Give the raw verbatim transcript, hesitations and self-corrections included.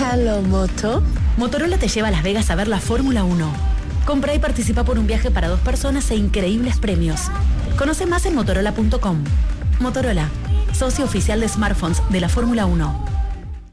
Hello, Moto. Motorola te lleva a Las Vegas a ver la Fórmula uno. Compra y participa por un viaje para dos personas e increíbles premios. Conoce más en motorola punto com. Motorola, socio oficial de smartphones de la Fórmula uno.